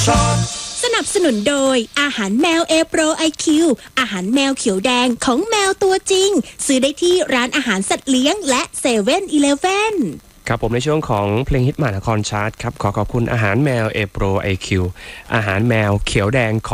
สนับสนุนโดยอาหารแมวเอโปรไอคิวอาหารแมวเขียวแดงของแมวตัวจริงซื้อได้ที่ร้านอาหารสัตว์เลี้ยงและเซเว่นอีเลฟเว่นครับผมในช่วงของเพลงฮิตมหานครชาร์ตครับขอขอบคุณอาหารแมวเอโปรไอคิวอาหารแมวเขียวแดง